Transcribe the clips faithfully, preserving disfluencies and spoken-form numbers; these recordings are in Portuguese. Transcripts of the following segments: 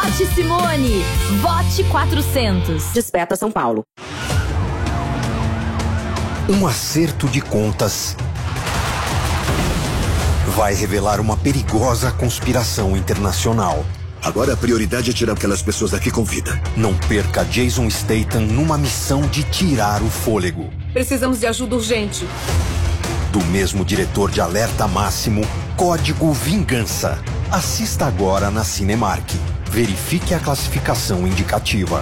Vote Simone! Vote quatrocentos. Desperta São Paulo. Um acerto de contas vai revelar uma perigosa conspiração internacional. Agora a prioridade é tirar aquelas pessoas daqui com vida. Não perca Jason Statham numa missão de tirar o fôlego. Precisamos de ajuda urgente. Do mesmo diretor de Alerta Máximo, Código Vingança. Assista agora na Cinemark. Verifique a classificação indicativa.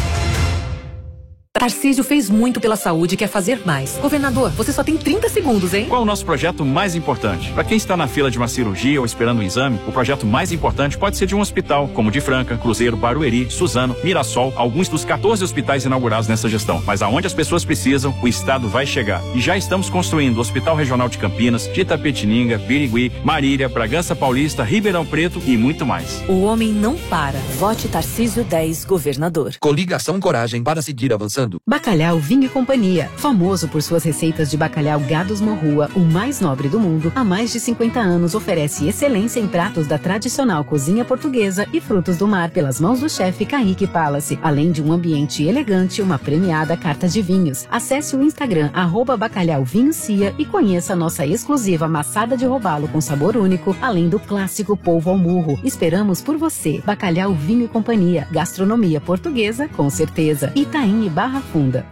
Tarcísio fez muito pela saúde e quer fazer mais. Governador, você só tem trinta segundos, hein? Qual o nosso projeto mais importante? Para quem está na fila de uma cirurgia ou esperando um exame, o projeto mais importante pode ser de um hospital, como de Franca, Cruzeiro, Barueri, Suzano, Mirassol, alguns dos quatorze hospitais inaugurados nessa gestão. Mas aonde as pessoas precisam, o Estado vai chegar. E já estamos construindo o Hospital Regional de Campinas, de Itapetininga, Birigui, Marília, Bragança Paulista, Ribeirão Preto e muito mais. O homem não para. Vote Tarcísio dez, governador. Coligação Coragem para seguir avançando. Bacalhau Vinho e Companhia, famoso por suas receitas de bacalhau Gados Morrua, o mais nobre do mundo, há mais de cinquenta anos oferece excelência em pratos da tradicional cozinha portuguesa e frutos do mar pelas mãos do chefe Kaique Palace, além de um ambiente elegante e uma premiada carta de vinhos. Acesse o Instagram arroba Bacalhau Vinho Cia e conheça a nossa exclusiva maçada de robalo com sabor único, além do clássico polvo ao murro. Esperamos por você. Bacalhau Vinho e Companhia, gastronomia portuguesa com certeza. Itaim e Barra Funda.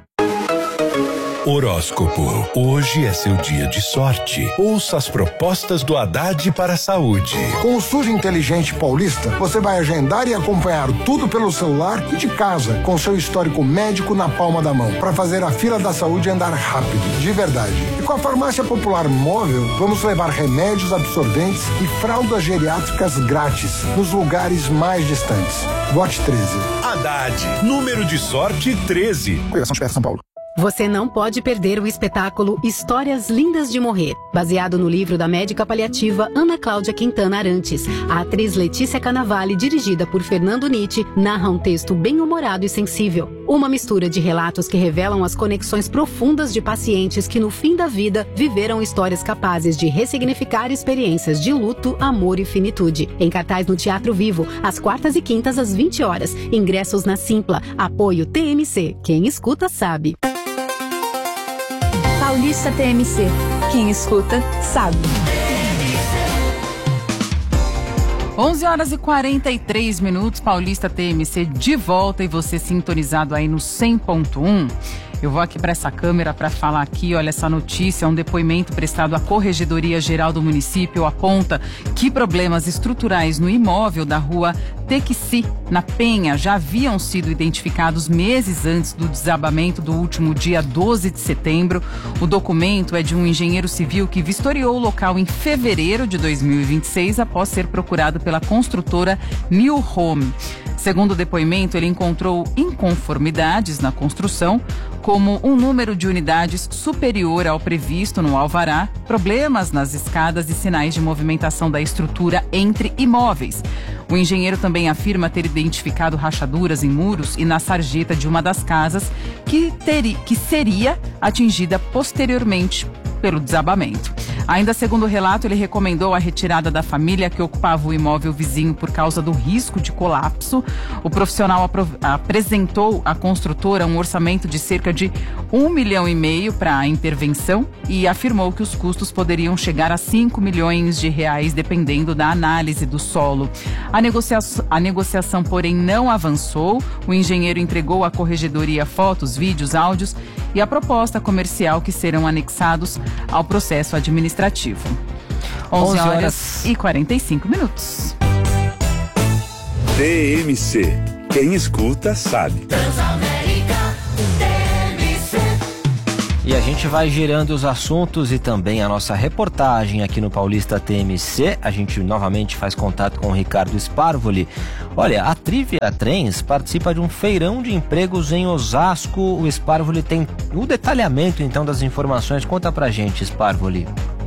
Horóscopo. Hoje é seu dia de sorte. Ouça as propostas do Haddad para a saúde. Com o SUS Inteligente Paulista, você vai agendar e acompanhar tudo pelo celular e de casa, com seu histórico médico na palma da mão, para fazer a fila da saúde andar rápido, de verdade. E com a Farmácia Popular Móvel, vamos levar remédios absorventes e fraldas geriátricas grátis nos lugares mais distantes. Vote treze. Haddad, número de sorte treze. Coligação de São Paulo. Você não pode perder o espetáculo Histórias Lindas de Morrer, baseado no livro da médica paliativa Ana Cláudia Quintana Arantes. A atriz Letícia Cannavale, dirigida por Fernando Nitti, narra um texto bem-humorado e sensível. Uma mistura de relatos que revelam as conexões profundas de pacientes que, no fim da vida, viveram histórias capazes de ressignificar experiências de luto, amor e finitude. Em cartaz no Teatro Vivo, às quartas e quintas às vinte horas. Ingressos na Simpla. Apoio T M C. Quem escuta sabe. Paulista T M C. Quem escuta, sabe. onze horas e quarenta e três minutos, Paulista T M C de volta e você sintonizado aí no cem ponto um. Eu vou aqui para essa câmera para falar aqui, olha, essa notícia, um depoimento prestado à Corregedoria Geral do município aponta que problemas estruturais no imóvel da rua Tequisi, na Penha, já haviam sido identificados meses antes do desabamento do último dia doze de setembro. O documento é de um engenheiro civil que vistoriou o local em fevereiro de dois mil e vinte e seis após ser procurado pela construtora New Home. Segundo o depoimento, ele encontrou inconformidades na construção, como um número de unidades superior ao previsto no alvará, problemas nas escadas e sinais de movimentação da estrutura entre imóveis. O engenheiro também afirma ter identificado rachaduras em muros e na sarjeta de uma das casas que, teri, que seria atingida posteriormente pelo desabamento. Ainda segundo o relato, ele recomendou a retirada da família que ocupava o imóvel vizinho por causa do risco de colapso. O profissional apro- apresentou à construtora um orçamento de cerca de um milhão e meio para a intervenção e afirmou que os custos poderiam chegar a cinco milhões de reais, dependendo da análise do solo. A negociação, a negociação, porém, não avançou. O engenheiro entregou à corregedoria fotos, vídeos, áudios e a proposta comercial que serão anexados ao processo administrativo. onze horas e quarenta e cinco minutos. T M C. Quem escuta sabe. E a gente vai girando os assuntos e também a nossa reportagem aqui no Paulista T M C. A gente novamente faz contato com o Ricardo Sparvoli. Olha, a Trivia Trens participa de um feirão de empregos em Osasco. O Sparvoli tem o detalhamento então das informações. Conta pra gente, Sparvoli.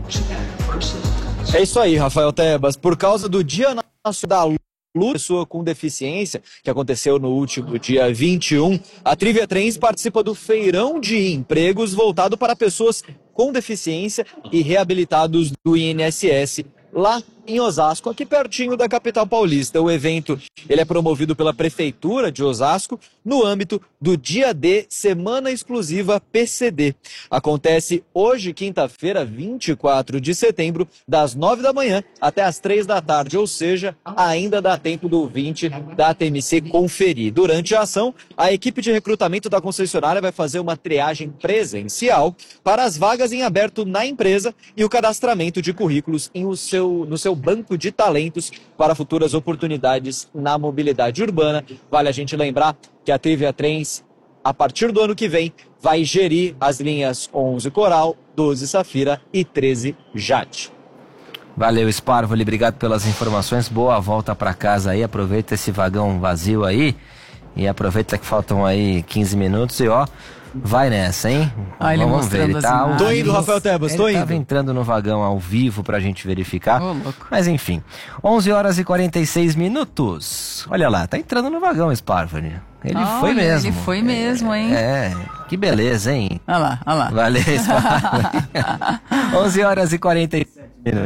É isso aí, Rafael Tebas. Por causa do Dia Nacional da Luta Pessoa com Deficiência, que aconteceu no último dia vinte e um, a Trivia Trens participa do feirão de empregos voltado para pessoas com deficiência e reabilitados do I N S S, lá em Osasco, aqui pertinho da capital paulista. O evento ele é promovido pela Prefeitura de Osasco no âmbito do Dia D, Semana Exclusiva P C D. Acontece hoje, quinta-feira, vinte e quatro de setembro, das nove da manhã até as três da tarde, ou seja, ainda dá tempo do ouvinte da T M C conferir. Durante a ação, a equipe de recrutamento da concessionária vai fazer uma triagem presencial para as vagas em aberto na empresa e o cadastramento de currículos em o seu, no seu banco de talentos para futuras oportunidades na mobilidade urbana. Vale a gente lembrar que a Trivia Trens, a partir do ano que vem, vai gerir as linhas onze Coral, doze Safira e treze Jade. Valeu, Sparvoli, obrigado pelas informações. Boa volta para casa aí, aproveita esse vagão vazio aí e aproveita que faltam aí quinze minutos e ó, vai nessa, hein? Ah, ele Vamos ver, ele tá... Tô indo, Rafael Tebas, tô ele indo. Tava entrando no vagão ao vivo pra gente verificar. Ô, louco. Mas enfim, onze horas e quarenta e seis minutos. Olha lá, tá entrando no vagão, Sparvoli. Ele Olha, foi mesmo. Ele foi mesmo, hein? É, que beleza, hein? Olha lá, olha lá. Valeu, Sparvoli. onze horas e quarenta e sete minutos.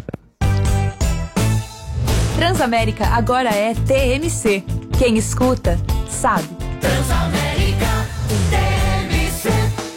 Transamérica agora é T M C. Quem escuta, sabe. Transamérica T M C.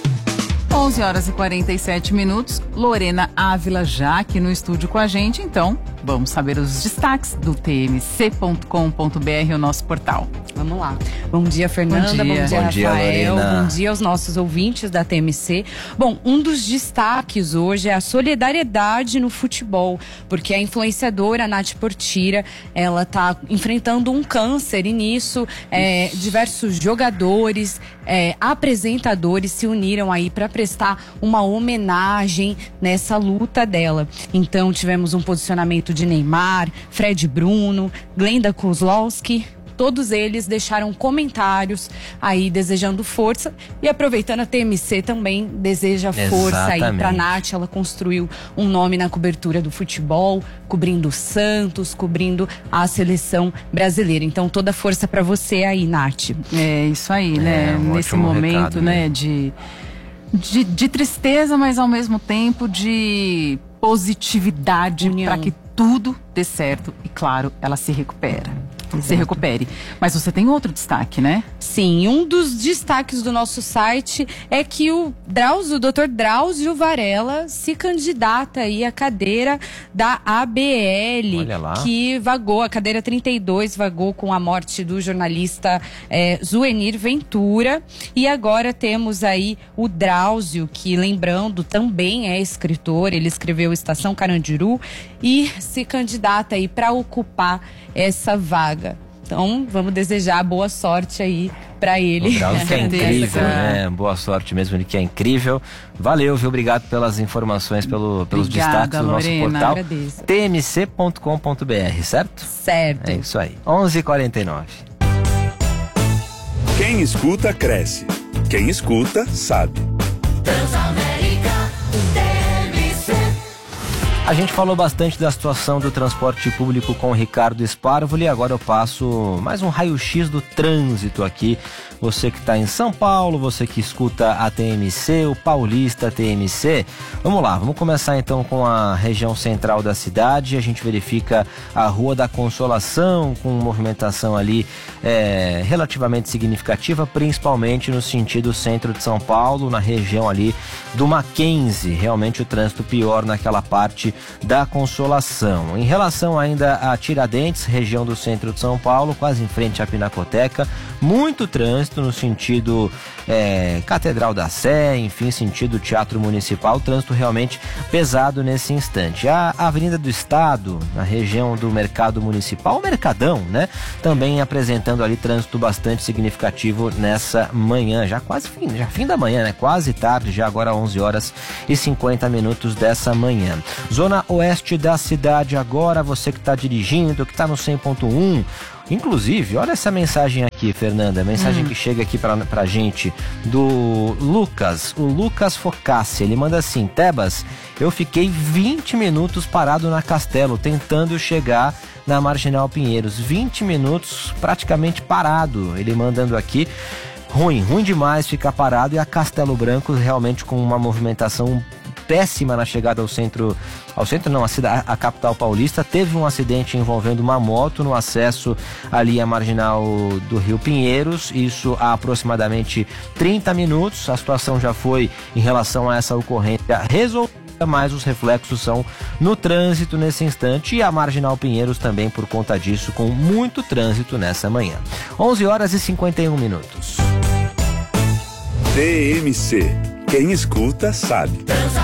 onze horas e quarenta e sete minutos. Lorena Ávila já aqui no estúdio com a gente. Então, vamos saber os destaques do T M C ponto com ponto B R, o nosso portal. Vamos lá. Bom dia, Fernanda. Bom dia, Bom dia, Bom dia, Rafael. Lorena. Bom dia aos nossos ouvintes da T M C. Bom, um dos destaques hoje é a solidariedade no futebol, porque a influenciadora Nath Portira, ela tá enfrentando um câncer e nisso é, diversos jogadores, é, apresentadores se uniram aí para prestar uma homenagem nessa luta dela. Então tivemos um posicionamento de Neymar, Fred Bruno, Glenda Kozlowski. Todos eles deixaram comentários aí desejando força e aproveitando a T M C também deseja força aí pra Nath. Ela construiu um nome na cobertura do futebol, cobrindo o Santos, cobrindo a seleção brasileira. Então toda força pra você aí, Nath. É isso aí, né? É, um Nesse ótimo momento, recado, né, né? de, de, de tristeza, mas ao mesmo tempo de positividade para que tudo dê certo e, claro, ela se recupera. Exato. Se recupere. Mas você tem outro destaque, né? Sim, um dos destaques do nosso site é que o Drauzio, o doutor Drauzio Varela se candidata aí à cadeira da A B L, Olha lá. que vagou, a cadeira trinta e dois vagou com a morte do jornalista é, Zuenir Ventura. E agora temos aí o Drauzio, que, lembrando, também é escritor, ele escreveu Estação Carandiru e se candidata aí para ocupar essa vaga. Então, vamos desejar boa sorte aí pra ele. O Drauzio que é incrível, né? Boa sorte mesmo, ele que é incrível. Valeu, viu? Obrigado pelas informações, pelo, pelos Obrigada, destaques do Lorena, nosso portal. agradeço. T M C ponto com ponto B R, certo? Certo. É isso aí. onze e quarenta e nove. Quem escuta, cresce. Quem escuta, sabe. Transamérica T M C. A gente falou bastante da situação do transporte público com o Ricardo Sparvoli. Agora eu passo mais um raio-x do trânsito aqui. Você que está em São Paulo, você que escuta a T M C, o Paulista T M C. Vamos lá, vamos começar então com a região central da cidade. A gente verifica a Rua da Consolação com movimentação ali é, relativamente significativa, principalmente no sentido centro de São Paulo, na região ali do Mackenzie. Realmente o trânsito pior naquela parte da Consolação. Em relação ainda a Tiradentes, região do centro de São Paulo, quase em frente à Pinacoteca, muito trânsito no sentido é, Catedral da Sé, enfim, sentido Teatro Municipal, trânsito realmente pesado nesse instante. A Avenida do Estado, na região do Mercado Municipal, o Mercadão, né? Também apresentando ali trânsito bastante significativo nessa manhã, já quase fim, já fim da manhã, né? Quase tarde, já agora onze horas e cinquenta minutos dessa manhã. Zona oeste da cidade agora, você que está dirigindo, que está no cem ponto um. Inclusive, olha essa mensagem aqui, Fernanda, a mensagem hum. que chega aqui pra, pra gente do Lucas, o Lucas Focassi. Ele manda assim: Tebas, eu fiquei vinte minutos parado na Castelo, tentando chegar na Marginal Pinheiros. vinte minutos praticamente parado, ele mandando aqui. Ruim, ruim demais ficar parado, e a Castelo Branco realmente com uma movimentação péssima na chegada ao centro, ao centro não, a, cidade, a capital paulista. Teve um acidente envolvendo uma moto no acesso ali à marginal do Rio Pinheiros, isso há aproximadamente trinta minutos. A situação já foi, em relação a essa ocorrência, resolvida, mas os reflexos são no trânsito nesse instante, e a Marginal Pinheiros também por conta disso, com muito trânsito nessa manhã. onze horas e cinquenta e um minutos. T M C. Quem escuta sabe.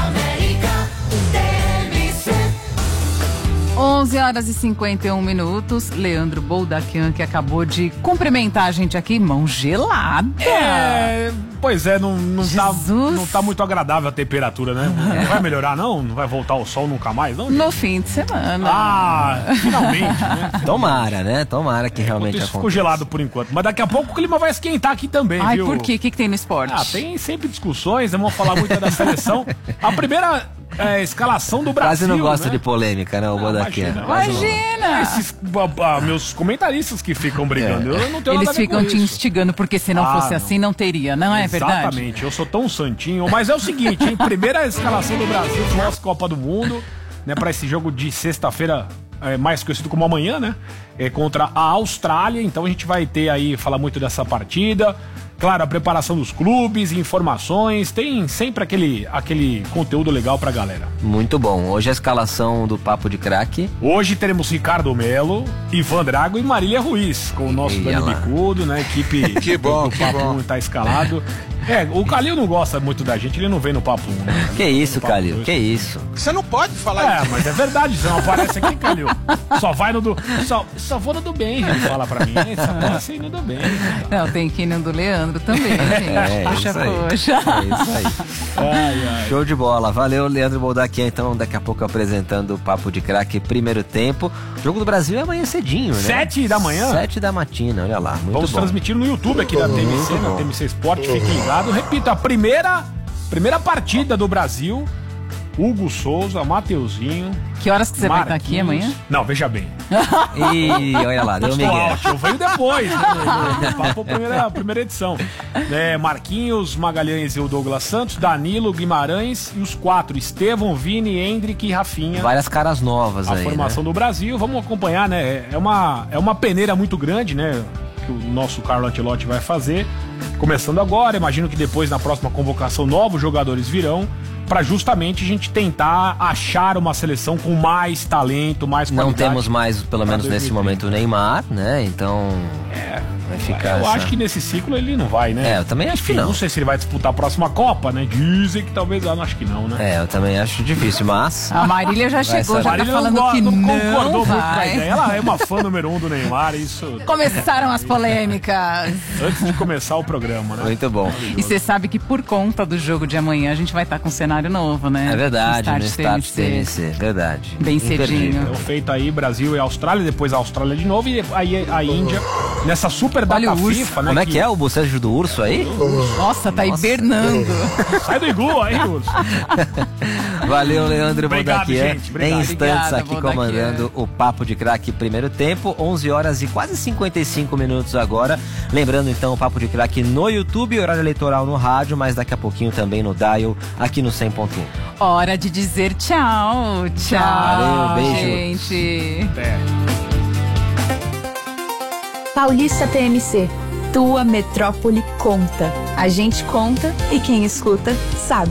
onze horas e cinquenta e um minutos. Leandro Boldaquian, que acabou de cumprimentar a gente aqui, mão gelada. É, pois é, não, não, tá, não tá muito agradável a temperatura, né? É. Não vai melhorar, não? Não vai voltar o sol nunca mais, não? No fim de semana. Ah, finalmente, né? Tomara, né? Tomara que realmente aconteça. Ficou gelado por enquanto. Mas daqui a pouco o clima vai esquentar aqui também, Ai, viu? por quê? O que, que tem no esporte? Ah, tem sempre discussões, vamos falar muito da seleção. A primeira é, escalação do Brasil, quase não gosta né? de polêmica, né, o Bodaquian? Imagina! Esses ah, meus comentaristas que ficam brigando, É. eu não tenho Eles nada a ver ficam com te isso. instigando, porque se não Ah, fosse não. assim, não teria, não é verdade? Exatamente, eu sou tão santinho. Mas é o seguinte, hein? Primeira escalação do Brasil pós-Copa do Mundo, né? Pra esse jogo de sexta-feira, é, mais conhecido como amanhã, né? É contra a Austrália. Então a gente vai ter aí, falar muito dessa partida. Claro, a preparação dos clubes, informações, tem sempre aquele, aquele conteúdo legal pra galera. Muito bom. Hoje a escalação do Papo de Craque. Hoje teremos Ricardo Melo, Ivan Drago e Marília Ruiz, com o nosso Ia Dani lá. Bicudo, né? Equipe Que bom, do que Papo bom. um tá escalado. É, o Calil não gosta muito da gente, ele não vem no Papo um, né? Que isso, Papo Calil? dois. Que isso? Você não pode falar É, isso. mas é verdade, você não aparece aqui, Calil. Só vai no do. Só, só vou no do bem, ele fala pra mim. Só aparece aí no do bem. Não, tem que ir no do Leandro também, gente. É, Puxa, isso aí. poxa. É isso aí. Ai, ai. Show de bola. Valeu, Leandro Boldaquian. Então, daqui a pouco apresentando o Papo de Craque primeiro tempo. O Jogo do Brasil é amanhã cedinho, né? Sete da manhã? Sete da matina, olha lá. Muito Vamos bom. transmitir no YouTube aqui da T M C, na T M C Sport, fique ligado. Repito, a primeira, primeira partida do Brasil, Hugo Souza, Mateuzinho. Que horas que você vai estar Marquinhos. aqui amanhã? Não, veja bem. Ih, olha lá, deu Estou Miguel. out, eu venho depois, né? No- no Papo, primeira, primeira edição. É, Marquinhos, Magalhães e o Douglas Santos, Danilo, Guimarães e os quatro, Estevão, Vini, Hendrick e Rafinha. Várias caras novas A aí, formação né? do Brasil, vamos acompanhar, né? É uma, é uma peneira muito grande, né? Que o nosso Carlo Ancelotti vai fazer. Começando agora, imagino que depois, na próxima convocação, novos jogadores virão, para justamente a gente tentar achar uma seleção com mais talento, mais Não qualidade. temos mais, pelo menos nesse momento, o Neymar, né? Então. É. Vai ficar. Eu essa- acho que nesse ciclo ele não vai, né? É, eu também acho Enfim, que não. Não sei se ele vai disputar a próxima Copa, né? Dizem que talvez, eu não acho que não, né? É, eu também acho difícil, mas. A Marília já Vai chegou, saber. já tá Marília falando não, que não não concordou muito com a vai. ideia. Ela é uma fã número um do Neymar, isso Começaram as polêmicas. antes de começar o programa, né? Muito bom. E você sabe que por conta do jogo de amanhã a gente vai estar com um cenário novo, né? É verdade, no Start Start T M C. Verdade. Bem cedinho. Então, feito aí Brasil e Austrália, depois a Austrália de novo e aí a Índia nessa super data Olha o urso. FIFA, né? Como é que é o bocejo do urso aí? Nossa, tá Nossa. hibernando. Sai do iglu aí, urso. Valeu, Leandro Obrigado, Boldaquian. gente, obrigado. Em instantes Obrigada, aqui Boldaquian. comandando o Papo de Craque primeiro tempo, onze horas e quase cinquenta e cinco minutos agora. Lembrando então o Papo de Craque no YouTube, horário eleitoral no rádio, mas daqui a pouquinho também no Dial aqui no cem ponto um. Hora de dizer tchau. Tchau. Valeu, beijo. Gente. É. Paulista T M C. Tua metrópole conta. A gente conta e quem escuta sabe.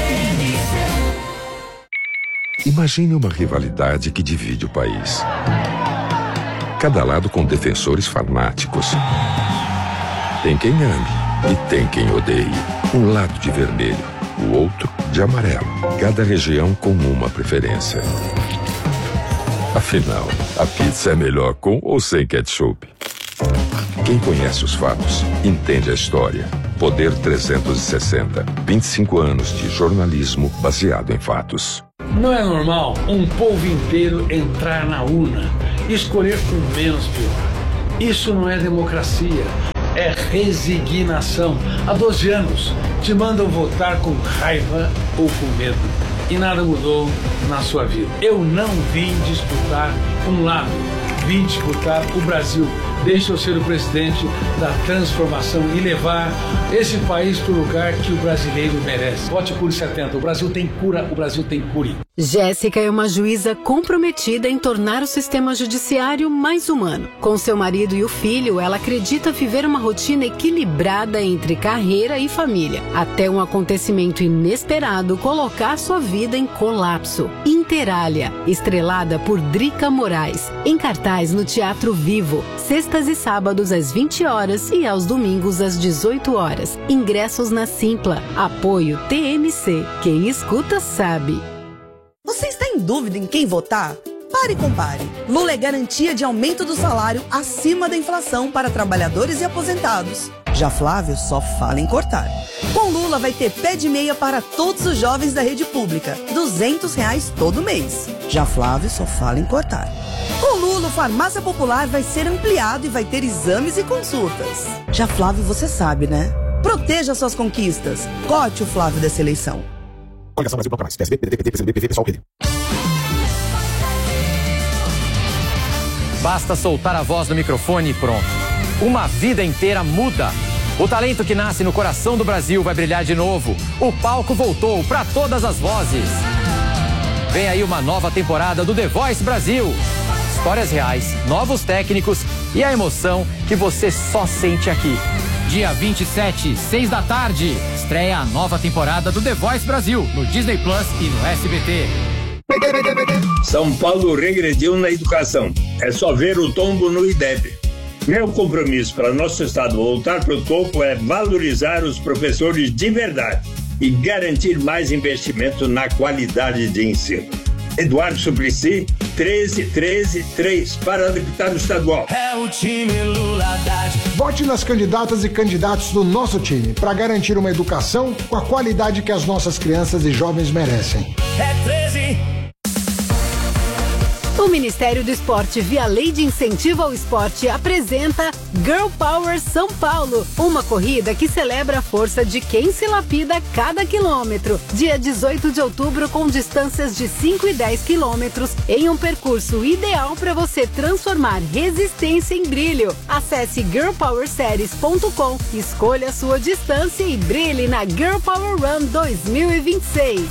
Imagine uma rivalidade que divide o país. Cada lado com defensores fanáticos. Tem quem ame e tem quem odeie. Um lado de vermelho, o outro de amarelo. Cada região com uma preferência. Afinal, a pizza é melhor com ou sem ketchup? Quem conhece os fatos, entende a história. Poder trezentos e sessenta. vinte e cinco anos de jornalismo baseado em fatos. Não é normal um povo inteiro entrar na urna e escolher com menos pior. Isso não é democracia, é resignação. Há doze anos te mandam votar com raiva ou com medo e nada mudou na sua vida. Eu não vim disputar um lado, vim disputar o Brasil. Deixe eu ser o presidente da transformação e levar esse país para o lugar que o brasileiro merece. Vote Cure setenta. O Brasil tem cura, o Brasil tem cure. Jéssica é uma juíza comprometida em tornar o sistema judiciário mais humano. Com seu marido e o filho, ela acredita viver uma rotina equilibrada entre carreira e família, até um acontecimento inesperado colocar sua vida em colapso. Interália, estrelada por Drica Moraes, em cartaz no Teatro Vivo, sextas e sábados às vinte horas e aos domingos às dezoito horas. Ingressos na Simpla. Apoio T M C. Quem escuta sabe. Você está em dúvida em quem votar? Pare e compare. Lula é garantia de aumento do salário acima da inflação para trabalhadores e aposentados. Já Flávio só fala em cortar. Com Lula vai ter pé de meia para todos os jovens da rede pública. duzentos reais todo mês. Já Flávio só fala em cortar. Com Lula, o Farmácia Popular vai ser ampliado e vai ter exames e consultas. Já Flávio, você sabe, né? Proteja suas conquistas. Cote o Flávio dessa eleição. Coligação Brasil Bloco Mais, P S B, P D T, P T, P C B, P V, pessoal, P D. Basta soltar a voz no microfone e pronto. Uma vida inteira muda. O talento que nasce no coração do Brasil vai brilhar de novo. O palco voltou para todas as vozes. Vem aí uma nova temporada do The Voice Brasil. Histórias reais, novos técnicos e a emoção que você só sente aqui. Dia vinte e sete, seis da tarde, estreia a nova temporada do The Voice Brasil, no Disney Plus e no S B T. São Paulo regrediu na educação. É só ver o tombo no I D E B. Meu compromisso para nosso estado voltar para o topo é valorizar os professores de verdade e garantir mais investimento na qualidade de ensino. Eduardo Suplicy, treze, treze, três, para deputado estadual. É o time Lula Haddad. Vote nas candidatas e candidatos do nosso time para garantir uma educação com a qualidade que as nossas crianças e jovens merecem. É treze. O Ministério do Esporte, via Lei de Incentivo ao Esporte, apresenta Girl Power São Paulo, uma corrida que celebra a força de quem se lapida a cada quilômetro. Dia dezoito de outubro, com distâncias de cinco e dez quilômetros, em um percurso ideal para você transformar resistência em brilho. Acesse girl power series ponto com, escolha a sua distância e brilhe na Girl Power Run dois mil e vinte e seis.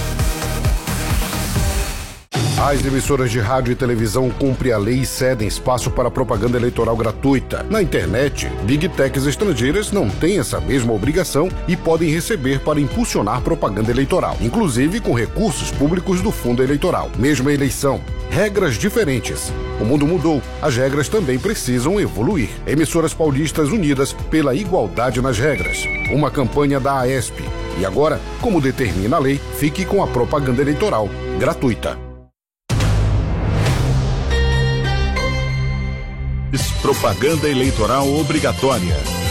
As emissoras de rádio e televisão cumprem a lei e cedem espaço para propaganda eleitoral gratuita. Na internet, Big Techs estrangeiras não têm essa mesma obrigação e podem receber para impulsionar propaganda eleitoral, inclusive com recursos públicos do fundo eleitoral. Mesma eleição, regras diferentes. O mundo mudou, as regras também precisam evoluir. Emissoras paulistas unidas pela igualdade nas regras. Uma campanha da AESP. E agora, como determina a lei, fique com a propaganda eleitoral gratuita. Propaganda eleitoral obrigatória.